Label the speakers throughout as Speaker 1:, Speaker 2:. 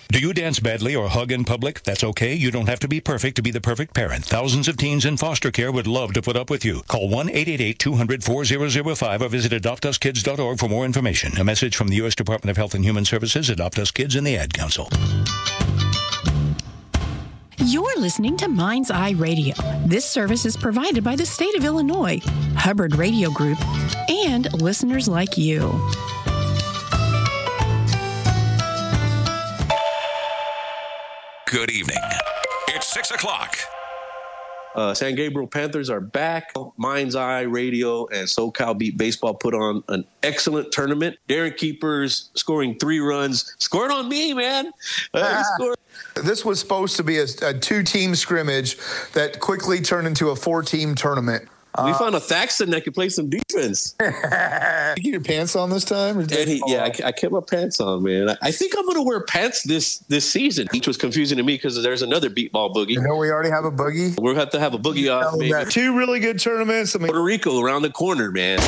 Speaker 1: Do you dance badly or hug in public? That's okay. You don't have to be perfect to be the perfect parent. Thousands of teens in foster care would love to put up with you. Call 1-888-200-4005 or visit adoptuskids.org for more information. A message from the U.S. Department of Health and Human Services, Adopt Us Kids, and the Ad Council.
Speaker 2: You're listening to Mind's Eye Radio. This service is provided by the state of Illinois, Hubbard Radio Group, and listeners like you.
Speaker 3: Good evening. It's 6 o'clock.
Speaker 4: San Gabriel Panthers are back. Mind's Eye Radio and SoCal Beat Baseball put on an excellent tournament. Darren Keepers scoring 3 runs. Scored on me, man.
Speaker 5: This was supposed to be a 2-team scrimmage that quickly turned into a 4-team tournament.
Speaker 4: We found a Thaxton that could play some defense.
Speaker 5: Did you get your pants on this time?
Speaker 4: I kept my pants on, man. I think I'm going to wear pants this season, which was confusing to me because there's another beat ball boogie.
Speaker 5: You know we already have a boogie?
Speaker 4: We'll have to have a boogie off, maybe.
Speaker 5: Got 2 really good tournaments.
Speaker 4: Puerto Rico around the corner, man.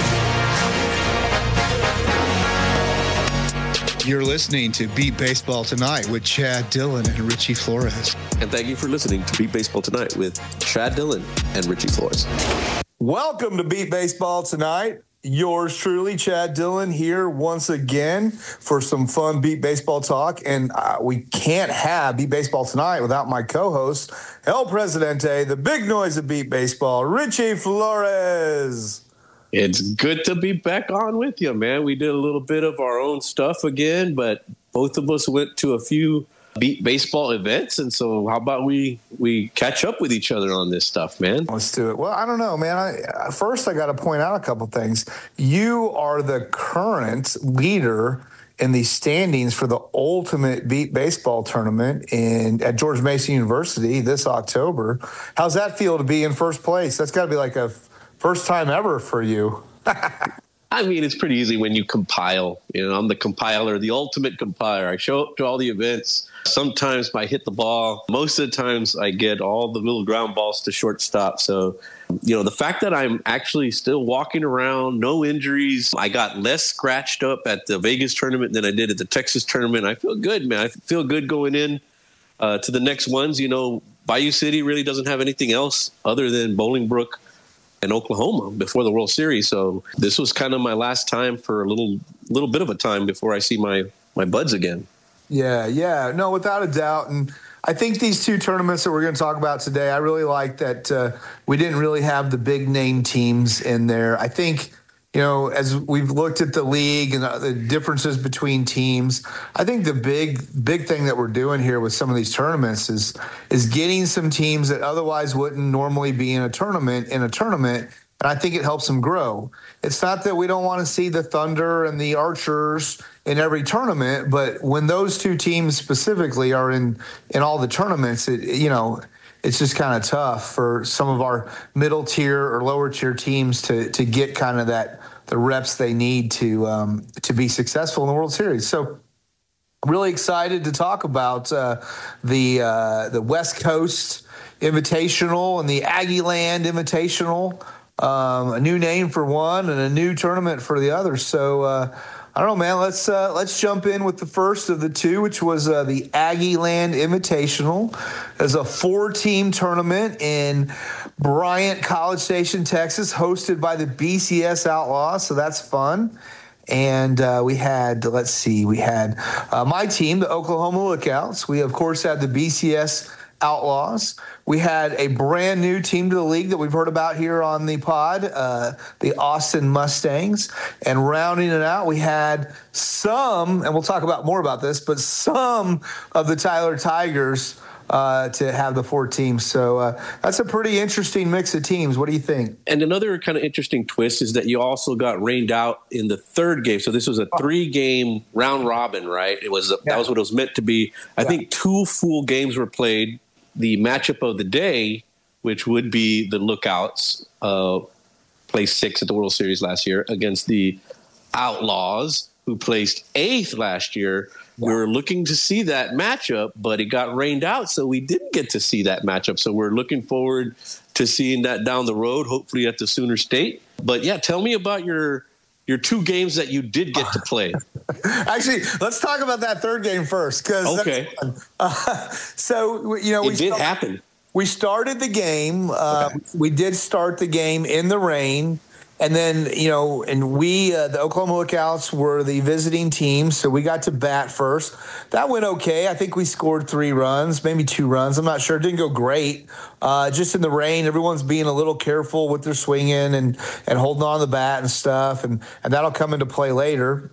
Speaker 6: You're listening to Beat Baseball Tonight with Chad Dillon and Richie Flores.
Speaker 4: And thank you for listening to Beat Baseball Tonight with Chad Dillon and Richie Flores.
Speaker 5: Welcome to Beat Baseball Tonight. Yours truly, Chad Dillon, here once again for some fun Beat Baseball talk. And we can't have Beat Baseball Tonight without my co-host, El Presidente, the big noise of Beat Baseball, Richie Flores.
Speaker 4: It's good to be back on with you, man. We did a little bit of our own stuff again, but both of us went to a few Beat Baseball events, and so how about we catch up with each other on this stuff, man?
Speaker 5: Let's do it. Well, I don't know, man. First, I got to point out a couple things. You are the current leader in the standings for the Ultimate Beat Baseball Tournament at George Mason University this October. How's that feel to be in first place? That's got to be like a first time ever for you.
Speaker 4: I mean, it's pretty easy when you compile. You know, I'm the compiler, the ultimate compiler. I show up to all the events. Sometimes I hit the ball. Most of the times I get all the little ground balls to shortstop. So, you know, the fact that I'm actually still walking around, no injuries. I got less scratched up at the Vegas tournament than I did at the Texas tournament. I feel good, man. I feel good going in to the next ones. You know, Bayou City really doesn't have anything else other than Bolingbrook and Oklahoma before the World Series. So this was kind of my last time for a little bit of a time before I see my buds again.
Speaker 5: Yeah. No, without a doubt. And I think these 2 tournaments that we're going to talk about today, I really like that we didn't really have the big name teams in there. I think, you know, as we've looked at the league and the differences between teams, I think the big thing that we're doing here with some of these tournaments is getting some teams that otherwise wouldn't normally be in a tournament. And I think it helps them grow. It's not that we don't want to see the Thunder and the Archers in every tournament, but when those 2 teams specifically are in all the tournaments, it's just kind of tough for some of our middle tier or lower tier teams to get kind of the reps they need to be successful in the World Series. So really excited to talk about the West Coast Invitational and the Aggieland Invitational, a new name for one and a new tournament for the other. So I don't know, man. Let's jump in with the first of the 2, which was the Aggieland Invitational. It's a 4-team tournament in Bryant, College Station, Texas, hosted by the BCS Outlaws. So that's fun. And we had my team, the Oklahoma Lookouts. We, of course, had the BCS Outlaws. We had a brand new team to the league that we've heard about here on the pod, the Austin Mustangs. And rounding it out, we had some, and we'll talk about more about this, but some of the Tyler Tigers to have the 4 teams. So that's a pretty interesting mix of teams. What do you think?
Speaker 4: And another kind of interesting twist is that you also got rained out in the 3rd game. So this was a 3-game round robin, right? That was what it was meant to be. I think 2 full games were played. The matchup of the day, which would be the Lookouts, placed 6th at the World Series last year, against the Outlaws, who placed 8th last year. We were looking to see that matchup, but it got rained out, so we didn't get to see that matchup. So we're looking forward to seeing that down the road, hopefully at the Sooner State. But, yeah, tell me about your your two games that you did get to play.
Speaker 5: Actually, let's talk about that third game first.
Speaker 4: Okay.
Speaker 5: So,
Speaker 4: it did happen.
Speaker 5: We started the game. We did start the game in the rain. And then, and we, the Oklahoma Lookouts were the visiting team, so we got to bat first. That went okay. I think we scored 3 runs, maybe 2 runs. I'm not sure. It didn't go great. Just in the rain, everyone's being a little careful with their swinging and holding on to the bat and stuff, and that'll come into play later.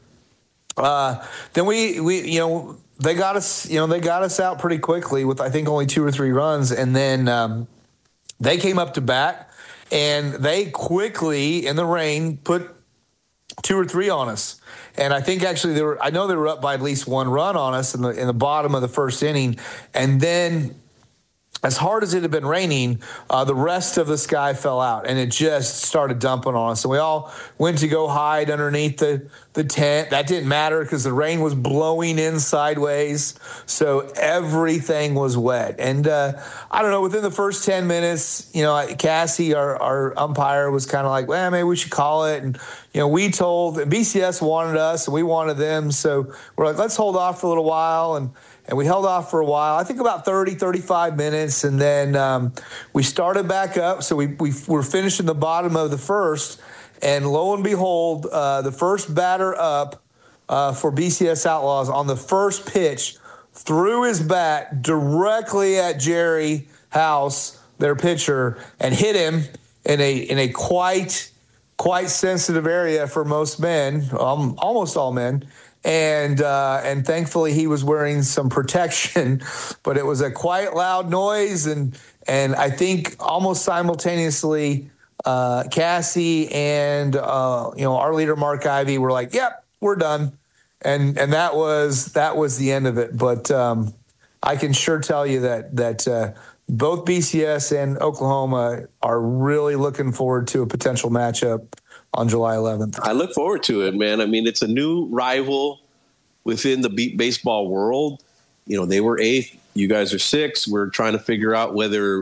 Speaker 5: Then we they got us out pretty quickly with, I think, only 2 or 3 runs, and then they came up to bat. And they quickly, in the rain, put 2 or 3 on us. And I think actually I know they were up by at least 1 run on us in the bottom of the first inning. And then, as hard as it had been raining, the rest of the sky fell out, and it just started dumping on us. So we all went to go hide underneath the tent. That didn't matter because the rain was blowing in sideways, so everything was wet. And I don't know, within the first 10 minutes, Cassie, our umpire, was kind of like, well, maybe we should call it. And, we told, BCS wanted us, and we wanted them. So we're like, let's hold off for a little while. And we held off for a while, I think about 30, 35 minutes, and then we started back up. So we were finishing the bottom of the first, and lo and behold, the first batter up for BCS Outlaws on the first pitch threw his bat directly at Jerry House, their pitcher, and hit him in a quite sensitive area for most men, almost all men. And thankfully he was wearing some protection, but it was a quite loud noise. And I think almost simultaneously, Cassie and, our leader, Mark Ivey, were like, yep, we're done. And that was the end of it. But I can sure tell you that both BCS and Oklahoma are really looking forward to a potential matchup on July 11th.
Speaker 4: I look forward to it, man. I mean, it's a new rival within the baseball world. They were 8th. You guys are 6th. We're trying to figure out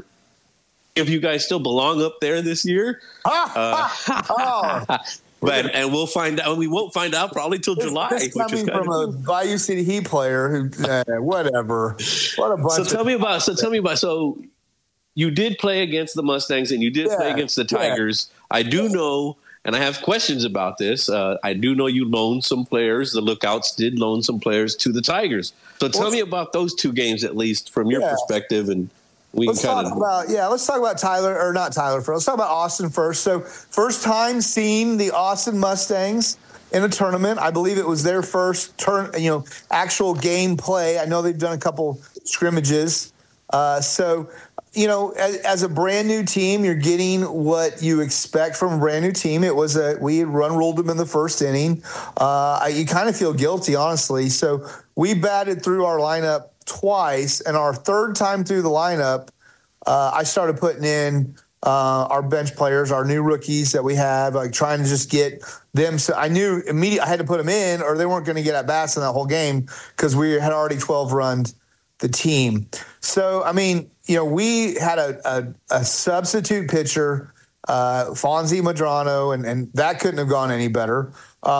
Speaker 4: if you guys still belong up there this year. And we'll find out. We won't find out probably till July.
Speaker 5: This coming from a Bayou City Heat player who, whatever. What a bunch.
Speaker 4: So tell me about. So you did play against the Mustangs and you did play against the Tigers. Yeah. I do know, and I have questions about this. I do know you loaned some players. The Lookouts did loan some players to the Tigers. So tell me about those 2 games, at least from your perspective, and let's talk about Tyler, not Tyler first. Let's talk about Austin first. So first time seeing the Austin Mustangs in a tournament. I believe it was their first actual game play. I know they've done a couple scrimmages. So as a brand new team, you're getting what you expect from a brand new team. We had ruled them in the first inning. You kind of feel guilty, honestly. So we batted through our lineup twice, and our third time through the lineup, I started putting in our bench players, our new rookies that we have, like trying to just get them. So I knew immediately I had to put them in, or they weren't going to get at bats in that whole game because we had already 12 run the team. So I mean, we had a substitute pitcher, Fonzie Madrano, and that couldn't have gone any better.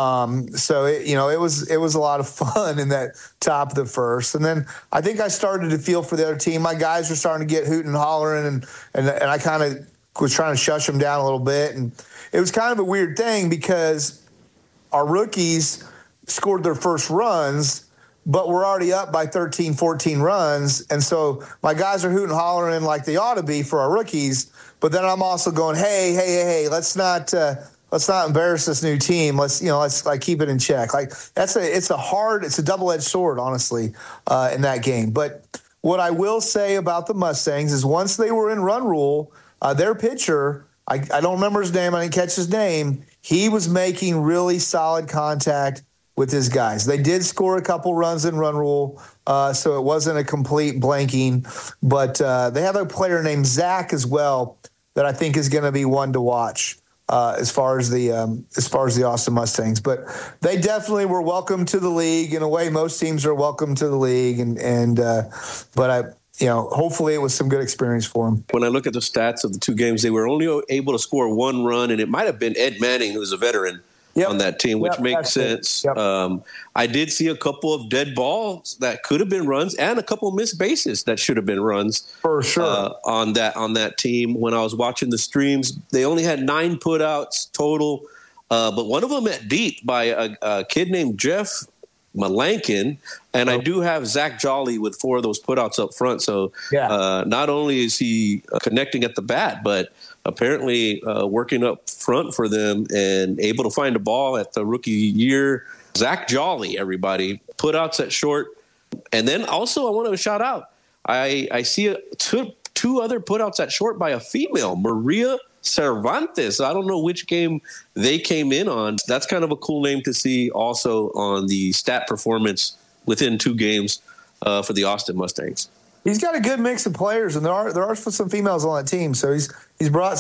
Speaker 4: So it was a lot of fun in that top of the first. And then I think I started to feel for the other team. My guys were starting to get hooting and hollering, and I kind of was trying to shush them down a little bit. And it was kind of a weird thing because our rookies scored their first runs, but we're already up by 13, 14 runs. And so my guys are hooting and hollering like they ought to be for our rookies. But then I'm also going, hey, let's not embarrass this new team. Let's like keep it in check. Like it's a double-edged sword, honestly, in that game. But what I will say about the Mustangs is once they were in run rule, their pitcher, I don't remember his name. I didn't catch his name. He was making really solid contact with his guys. They did score a couple runs in run rule, so it wasn't a complete blanking. But they have a player named Zach as well that I think is going to be one to watch. As far as the Austin Mustangs, but they definitely were welcome to the league in a way most teams are welcome to the league, but hopefully it was some good experience for them. When I look at the stats of the 2 games, they were only able to score 1 run, and it might have been Ed Manning, who's a veteran, on that team, which makes sense. I did see a couple of dead balls that could have been runs and a couple of missed bases that should have been runs
Speaker 5: for sure
Speaker 4: on that team. When I was watching the streams, they only had 9 putouts total, but one of them at deep by a kid named Jeff Malankin, and I do have Zach Jolly with 4 of those putouts up front. So not only is he connecting at the bat, but apparently working up front for them and able to find a ball at the rookie year. Zach Jolly, everybody, putouts at short. And then also I want to shout out, I see two other putouts at short by a female, Maria Cervantes. I don't know which game they came in on. That's kind of a cool name to see also on the stat performance within 2 games for the Austin Mustangs.
Speaker 5: He's got a good mix of players, and there are some females on that team. So he's brought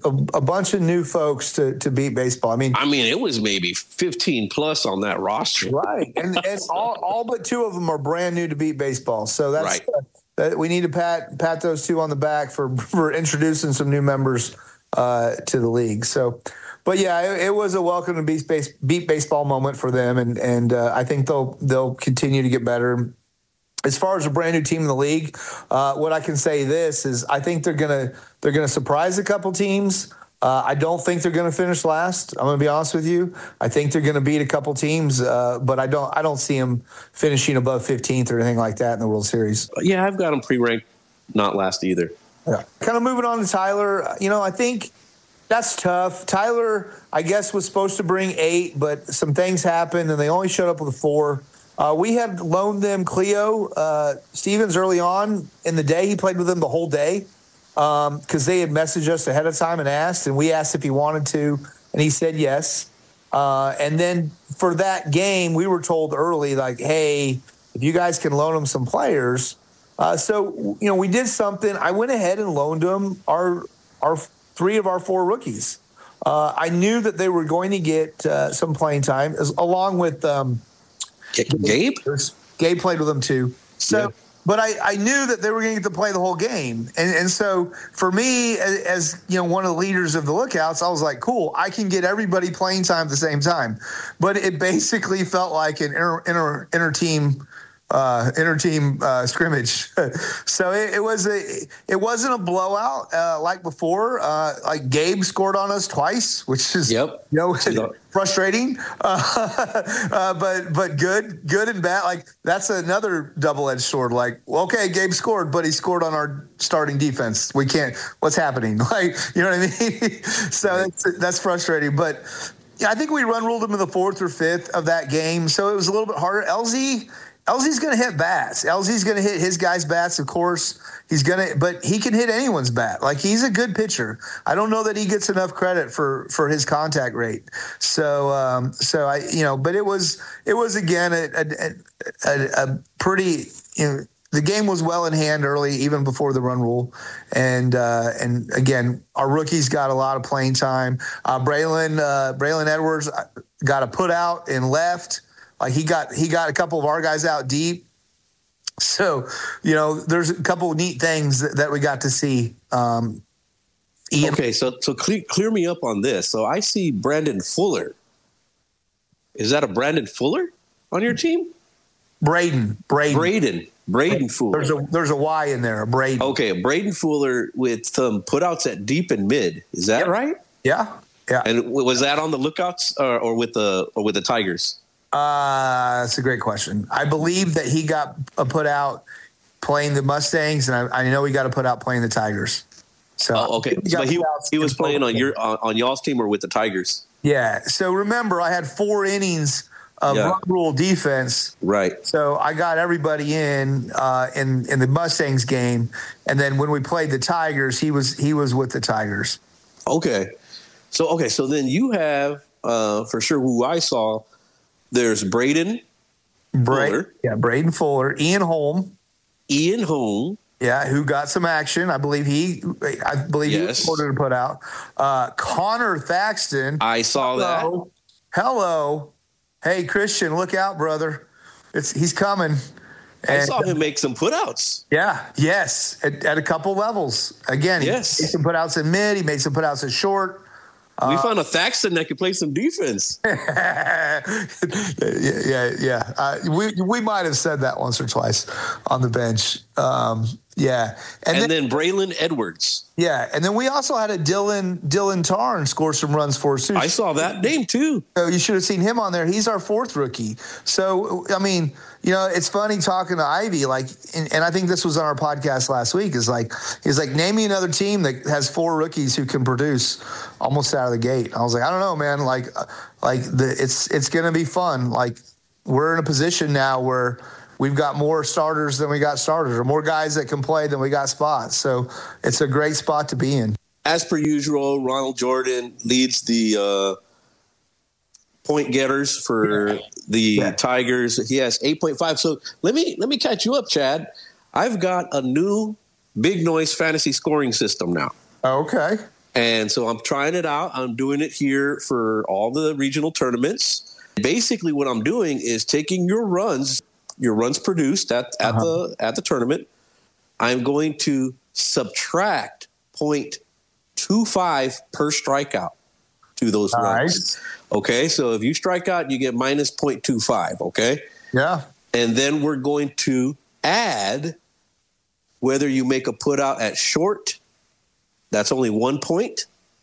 Speaker 5: a bunch of new folks to beat baseball. I mean,
Speaker 4: it was maybe 15 plus on that roster,
Speaker 5: right? And all but 2 of them are brand new to beat baseball. So that's right. We need to pat those 2 on the back for introducing some new members to the league. So, but yeah, it was a welcome to beat baseball moment for them, and I think they'll continue to get better. As far as a brand new team in the league, what I can say is I think they're gonna surprise a couple teams. I don't think they're gonna finish last. I'm gonna be honest with you. I think they're gonna beat a couple teams, but I don't see them finishing above 15th or anything like that in the World Series.
Speaker 4: Yeah, I've got them pre-ranked, not last either.
Speaker 5: Yeah. Kind of moving on to Tyler. I think that's tough. Tyler, I guess, was supposed to bring 8, but some things happened and they only showed up with a 4. We had loaned them Cleo Stevens early on in the day. He played with them the whole day because they had messaged us ahead of time and asked, and we asked if he wanted to, and he said yes. And then for that game, we were told early, like, hey, if you guys can loan him some players. So, we did something. I went ahead and loaned him our 3 of our 4 rookies. I knew that they were going to get some playing time, along with
Speaker 4: Gabe?
Speaker 5: Gabe played with them too. So, but I knew that they were going to get to play the whole game. And so for me, as one of the leaders of the Lookouts, I was like, cool, I can get everybody playing time at the same time. But it basically felt like an inter-team scrimmage. So it wasn't a blowout like before. Like Gabe scored on us twice, which is frustrating. But good and bad. Like that's another double-edged sword. Like, okay, Gabe scored, but he scored on our starting defense. We can't. What's happening? Like, you know what I mean? So that's frustrating. But yeah, I think we ruled him in the 4th or 5th of that game. So it was a little bit harder. LZ's going to hit bats. LZ's going to hit his guys' bats, of course. But he can hit anyone's bat. Like, he's a good pitcher. I don't know that he gets enough credit for his contact rate. So but it was again a pretty, the game was well in hand early, even before the run rule. And again, our rookies got a lot of playing time. Braylon Edwards got a put out in left. Like he got a couple of our guys out deep. So, there's a couple of neat things that we got to see. Ian.
Speaker 4: Okay, so clear me up on this. So I see Brandon Fuller. Is that a Brandon Fuller on your team?
Speaker 5: Braden
Speaker 4: Fuller.
Speaker 5: There's a Y in there, Braden.
Speaker 4: Okay, Braden Fuller with some putouts at deep and mid. Is that right?
Speaker 5: Yeah.
Speaker 4: And was that on the Lookouts or with the Tigers?
Speaker 5: That's a great question. I believe that he got a put out playing the Mustangs, and I know he got a put out playing the Tigers. So
Speaker 4: okay, but he was playing on y'all's team or with the Tigers?
Speaker 5: Yeah. So remember, I had 4 innings of run rule defense.
Speaker 4: Right.
Speaker 5: So I got everybody in the Mustangs game, and then when we played the Tigers, he was with the Tigers.
Speaker 4: Okay. So then you have for sure who I saw. There's Braden Fuller.
Speaker 5: Yeah, Braden Fuller. Ian Holm.
Speaker 4: Yeah,
Speaker 5: who got some action. I believe he was ordered to put out. Connor Thaxton.
Speaker 4: I saw that.
Speaker 5: Hello. Hey, Christian, look out, brother. He's coming.
Speaker 4: I saw him make some putouts.
Speaker 5: Yeah, yes, at a couple levels. Again, he made some putouts in mid. He made some putouts at short.
Speaker 4: We found a Thaxton that could play some defense.
Speaker 5: Yeah. We might have said that once or twice on the bench. Yeah.
Speaker 4: And then Braylon Edwards.
Speaker 5: Yeah. And then we also had a Dylan Tarn score some runs for us, too.
Speaker 4: I saw that name, too.
Speaker 5: So you should have seen him on there. He's our 4th rookie. So, I mean, it's funny talking to Ivy, like, and I think this was on our podcast last week, he's like, name me another team that has 4 rookies who can produce almost out of the gate. I was like, I don't know, man. It's going to be fun. Like, we're in a position now where we've got more starters than we got starters, or more guys that can play than we got spots. So it's a great spot to be in.
Speaker 4: As per usual, Ronald Jordan leads the point getters for the Tigers. He has 8.5. So let me catch you up, Chad. I've got a new Big Noise fantasy scoring system now.
Speaker 5: Okay.
Speaker 4: And so I'm trying it out. I'm doing it here for all the regional tournaments. Basically, what I'm doing is taking your runs produced at the tournament. I'm going to subtract 0.25 per strikeout to those runs. Okay, so if you strike out, you get minus 0.25, okay?
Speaker 5: Yeah.
Speaker 4: And then we're going to add whether you make a put out at short, that's only 1 point.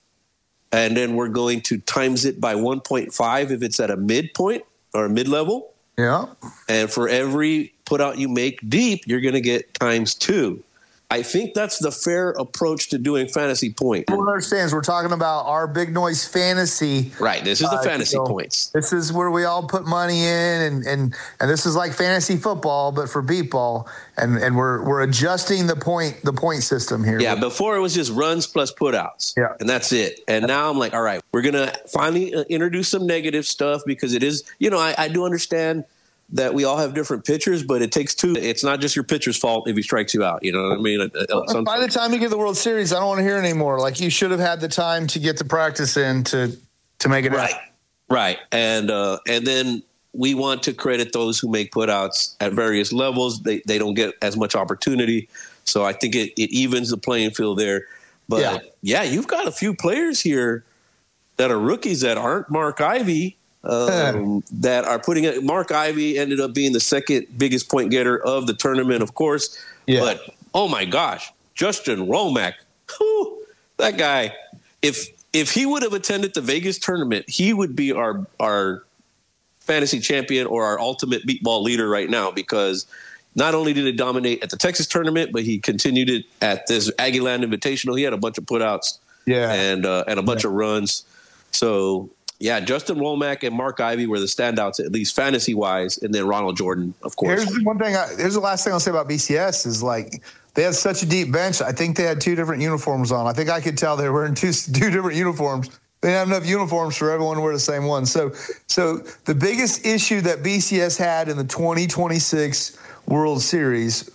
Speaker 4: And then we're going to times it by 1.5 if it's at a midpoint or a mid-level.
Speaker 5: Yeah.
Speaker 4: And for every put out you make deep, you're going to get times 2. I think that's the fair approach to doing fantasy points.
Speaker 5: Everyone understands we're talking about our Big Noise fantasy.
Speaker 4: Right. This is the fantasy points.
Speaker 5: This is where we all put money in, and this is like fantasy football, but for beat ball. And we're adjusting the point system here.
Speaker 4: Yeah. Before it was just runs plus put outs.
Speaker 5: Yeah.
Speaker 4: And that's it. And now I'm like, all right, we're going to finally introduce some negative stuff, because it is, I do understand that we all have different pitchers, but it takes 2. It's not just your pitcher's fault if he strikes you out. You know what I mean?
Speaker 5: By the time you get the World Series, I don't want to hear anymore. Like, you should have had the time to get the practice in to make it happen.
Speaker 4: Right. And then we want to credit those who make putouts at various levels. They don't get as much opportunity. So I think it evens the playing field there. But yeah, you've got a few players here that are rookies that aren't Mark Ivy. That are putting it. Mark Ivy ended up being the second biggest point getter of the tournament, of course. Yeah. But oh my gosh, Justin Romack, that guy! If he would have attended the Vegas tournament, he would be our fantasy champion or our ultimate beat ball leader right now, because not only did he dominate at the Texas tournament, but he continued it at this Aggieland Invitational. He had a bunch of putouts, and a bunch of runs. So. Yeah, Justin Womack and Mark Ivy were the standouts, at least fantasy-wise, and then Ronald Jordan, of course.
Speaker 5: Here's the last thing I'll say about BCS is, like, they had such a deep bench. I think they had 2 different uniforms on. I think I could tell they were wearing two different uniforms. They didn't have enough uniforms for everyone to wear the same one. So the biggest issue that BCS had in the 2026 World Series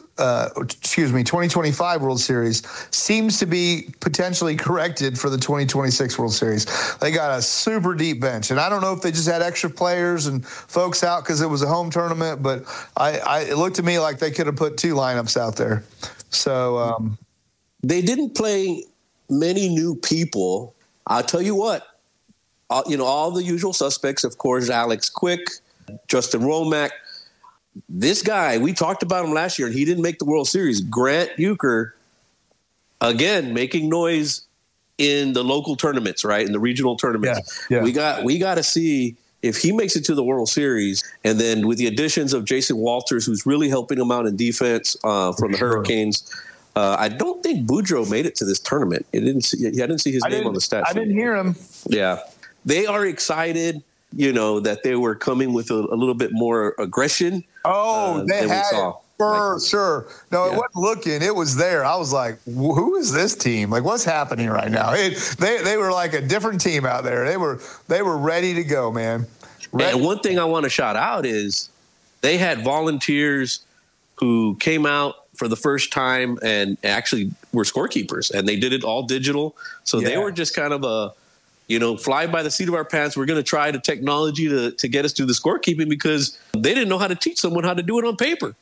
Speaker 5: 2025 World Series seems to be potentially corrected for the 2026 World Series. They got a super deep bench, and I don't know if they just had extra players and folks out because it was a home tournament, but it looked to me like they could have put 2 lineups out there. So
Speaker 4: they didn't play many new people. I'll tell you what, all the usual suspects, of course, Alex Quick, Justin Romack. This guy, we talked about him last year, and he didn't make the World Series. Grant Euchre, again, making noise in the local tournaments, right, in the regional tournaments. Yeah. We got to see if he makes it to the World Series, and then with the additions of Jason Walters, who's really helping him out in defense from the Hurricanes. I don't think Boudreaux made it to this tournament. I didn't see his name on the stat sheet.
Speaker 5: I didn't hear him.
Speaker 4: Yeah. They are excited, that they were coming with a little bit more aggression.
Speaker 5: Oh, they had it for sure. No, it wasn't looking. It was there. I was like, who is this team? Like, what's happening right now? They were like a different team out there. They were ready to go, man.
Speaker 4: And one thing I want to shout out is they had volunteers who came out for the first time and actually were scorekeepers, and they did it all digital. So they were just kind of fly by the seat of our pants. We're going to try the technology to get us through the scorekeeping because they didn't know how to teach someone how to do it on paper.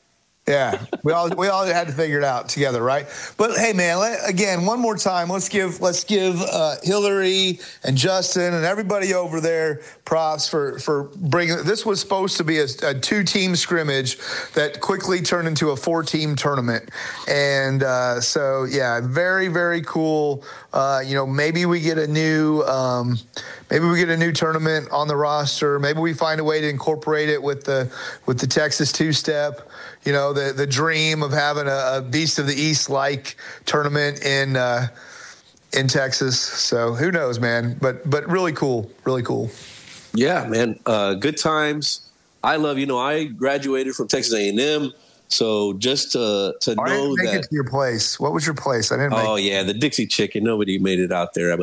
Speaker 5: Yeah, we all had to figure it out together, right? But hey, man, again, one more time, let's give Hillary and Justin and everybody over there props for bringing. This was supposed to be a 2-team scrimmage that quickly turned into a 4-team tournament, and so yeah, very, very cool. Maybe we get a new tournament on the roster. Maybe we find a way to incorporate it with the Texas 2-step. The dream of having a Beast of the East like tournament in Texas. So who knows, man? But really cool, really cool.
Speaker 4: Yeah, man. Good times. I love. I graduated from Texas A&M. So just to know
Speaker 5: I didn't make it to your place. What was your place? I didn't.
Speaker 4: The Dixie Chicken. Nobody made it out there.